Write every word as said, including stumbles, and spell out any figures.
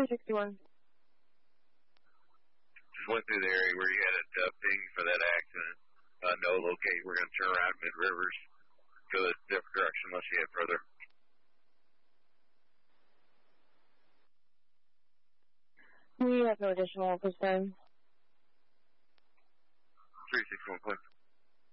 three sixty-one. Just went through the area where you had a uh, ping for that accident. Uh, no locate. We're going to turn around Mid Rivers. Go a different direction unless you head further. We have no additional this time. three sixty-one, please.